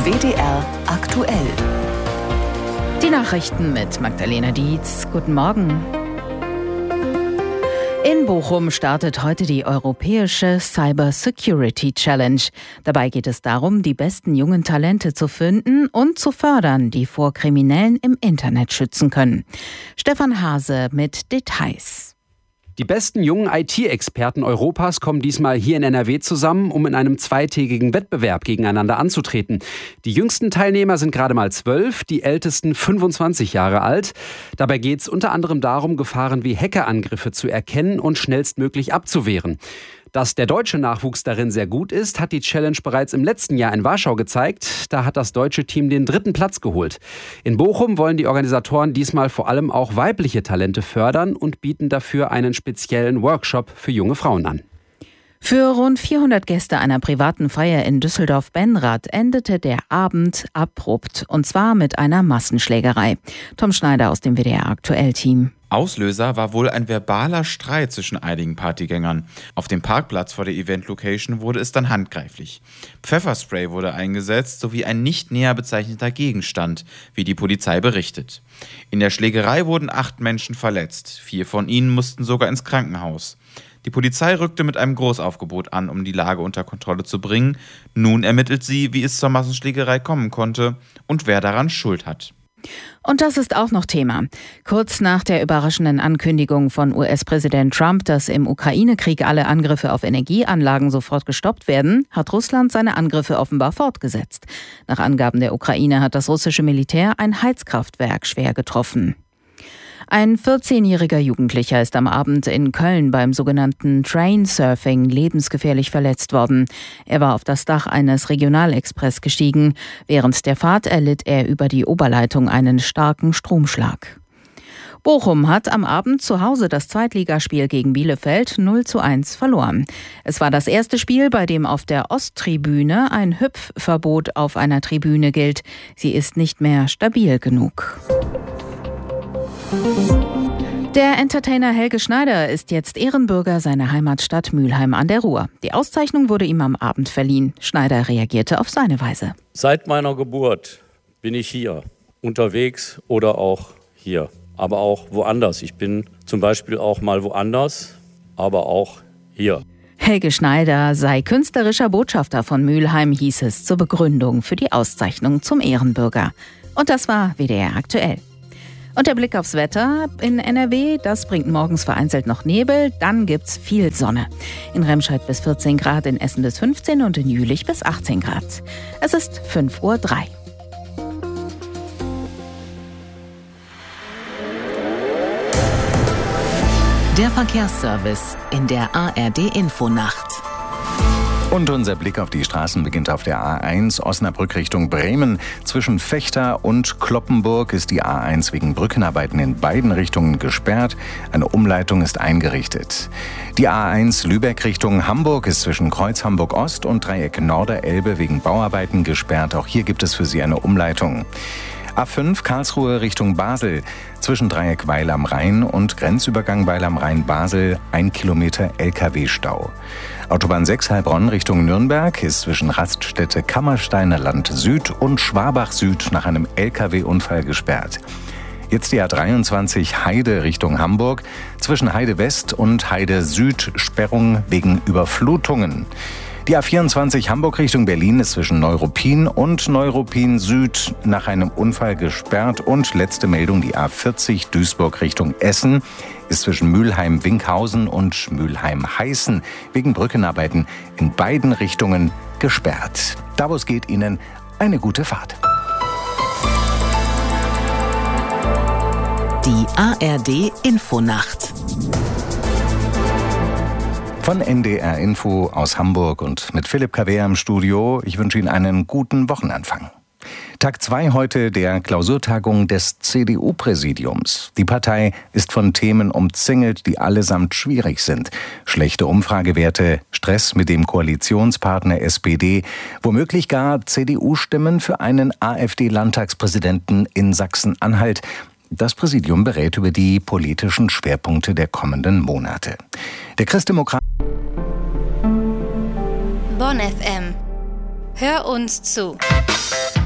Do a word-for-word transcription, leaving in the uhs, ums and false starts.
W D R aktuell. Die Nachrichten mit Magdalena Dietz. Guten Morgen. In Bochum startet heute die europäische Cyber Security Challenge. Dabei geht es darum, die besten jungen Talente zu finden und zu fördern, die vor Kriminellen im Internet schützen können. Stefan Hase mit Details. Die besten jungen I T-Experten Europas kommen diesmal hier in N R W zusammen, um in einem zweitägigen Wettbewerb gegeneinander anzutreten. Die jüngsten Teilnehmer sind gerade mal zwölf, die ältesten fünfundzwanzig Jahre alt. Dabei geht es unter anderem darum, Gefahren wie Hackerangriffe zu erkennen und schnellstmöglich abzuwehren. Dass der deutsche Nachwuchs darin sehr gut ist, hat die Challenge bereits im letzten Jahr in Warschau gezeigt. Da hat das deutsche Team den dritten Platz geholt. In Bochum wollen die Organisatoren diesmal vor allem auch weibliche Talente fördern und bieten dafür einen speziellen Workshop für junge Frauen an. Für rund vierhundert Gäste einer privaten Feier in Düsseldorf-Benrath endete der Abend abrupt, und zwar mit einer Massenschlägerei. Tom Schneider aus dem W D R Aktuell-Team. Auslöser war wohl ein verbaler Streit zwischen einigen Partygängern. Auf dem Parkplatz vor der Event-Location wurde es dann handgreiflich. Pfefferspray wurde eingesetzt, sowie ein nicht näher bezeichneter Gegenstand, wie die Polizei berichtet. In der Schlägerei wurden acht Menschen verletzt. Vier von ihnen mussten sogar ins Krankenhaus. Die Polizei rückte mit einem Großaufgebot an, um die Lage unter Kontrolle zu bringen. Nun ermittelt sie, wie es zur Massenschlägerei kommen konnte und wer daran Schuld hat. Und das ist auch noch Thema. Kurz nach der überraschenden Ankündigung von U S-Präsident Trump, dass im Ukraine-Krieg alle Angriffe auf Energieanlagen sofort gestoppt werden, hat Russland seine Angriffe offenbar fortgesetzt. Nach Angaben der Ukraine hat das russische Militär ein Heizkraftwerk schwer getroffen. Ein vierzehnjähriger Jugendlicher ist am Abend in Köln beim sogenannten Trainsurfing lebensgefährlich verletzt worden. Er war auf das Dach eines Regionalexpress gestiegen. Während der Fahrt erlitt er über die Oberleitung einen starken Stromschlag. Bochum hat am Abend zu Hause das Zweitligaspiel gegen Bielefeld null zu eins verloren. Es war das erste Spiel, bei dem auf der Osttribüne ein Hüpfverbot auf einer Tribüne gilt. Sie ist nicht mehr stabil genug. Der Entertainer Helge Schneider ist jetzt Ehrenbürger seiner Heimatstadt Mülheim an der Ruhr. Die Auszeichnung wurde ihm am Abend verliehen. Schneider reagierte auf seine Weise. Seit meiner Geburt bin ich hier, unterwegs oder auch hier, aber auch woanders. Ich bin zum Beispiel auch mal woanders, aber auch hier. Helge Schneider sei künstlerischer Botschafter von Mülheim, hieß es zur Begründung für die Auszeichnung zum Ehrenbürger. Und das war W D R aktuell. Und der Blick aufs Wetter in N R W, das bringt morgens vereinzelt noch Nebel, dann gibt's viel Sonne. In Remscheid bis vierzehn Grad, in Essen bis fünfzehn und in Jülich bis achtzehn Grad. Es ist fünf Uhr drei. Der Verkehrsservice in der A R D-Infonacht. Und unser Blick auf die Straßen beginnt auf der A eins, Osnabrück Richtung Bremen. Zwischen Vechta und Cloppenburg ist die A eins wegen Brückenarbeiten in beiden Richtungen gesperrt. Eine Umleitung ist eingerichtet. Die A eins Lübeck Richtung Hamburg ist zwischen Kreuz Hamburg Ost und Dreieck Norderelbe wegen Bauarbeiten gesperrt. Auch hier gibt es für Sie eine Umleitung. A fünf Karlsruhe Richtung Basel. Zwischen Dreieck Weil am Rhein und Grenzübergang Weil am Rhein Basel ein Kilometer L K W-Stau. Autobahn sechs Heilbronn Richtung Nürnberg ist zwischen Raststätte Kammersteiner Land Süd und Schwabach Süd nach einem L K W-Unfall gesperrt. Jetzt die A dreiundzwanzig Heide Richtung Hamburg. Zwischen Heide West und Heide Süd Sperrung wegen Überflutungen. Die A vierundzwanzig Hamburg Richtung Berlin ist zwischen Neuruppin und Neuruppin Süd nach einem Unfall gesperrt. Und letzte Meldung, die A vierzig Duisburg Richtung Essen ist zwischen Mülheim-Winkhausen und Mülheim-Heißen wegen Brückenarbeiten in beiden Richtungen gesperrt. Davos geht Ihnen eine gute Fahrt. Die A R D-Infonacht. Von N D R Info aus Hamburg und mit Philipp Kawehr im Studio. Ich wünsche Ihnen einen guten Wochenanfang. Tag zwei heute der Klausurtagung des C D U-Präsidiums. Die Partei ist von Themen umzingelt, die allesamt schwierig sind. Schlechte Umfragewerte, Stress mit dem Koalitionspartner S P D, womöglich gar C D U-Stimmen für einen AfD-Landtagspräsidenten in Sachsen-Anhalt. Das Präsidium berät über die politischen Schwerpunkte der kommenden Monate. Der Christdemokrat Bonn F M. Hör uns zu.